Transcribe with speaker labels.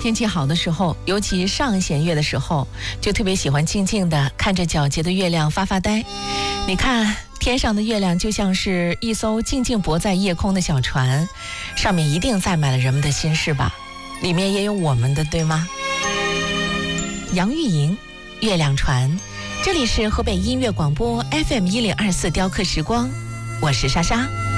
Speaker 1: 天气好的时候，尤其上弦月的时候，就特别喜欢静静的看着皎洁的月亮发发呆。你看天上的月亮就像是一艘静静泊在夜空的小船，上面一定载满了人们的心事吧，里面也有我们的，对吗？杨钰莹，月亮船，这里是河北音乐广播 FM1024雕刻时光，我是莎莎。